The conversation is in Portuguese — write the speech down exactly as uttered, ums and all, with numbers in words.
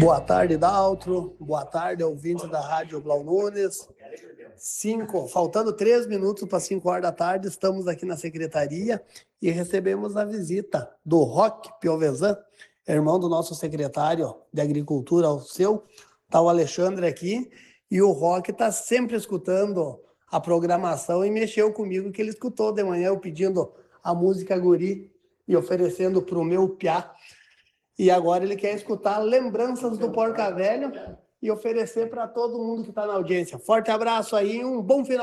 Boa tarde, Daltro. Boa tarde, ouvintes da Rádio Blau Nunes. Cinco, faltando três minutos para cinco horas da tarde, estamos aqui na secretaria e recebemos a visita do Roque Piovesan, irmão do nosso secretário de Agricultura, o seu, está o Alexandre aqui, e o Roque está sempre escutando a programação e mexeu comigo que ele escutou de manhã eu pedindo a música Guri e oferecendo para o meu piá. E agora ele quer escutar lembranças do Porca Velho e oferecer para todo mundo que está na audiência. Forte abraço aí, um bom final.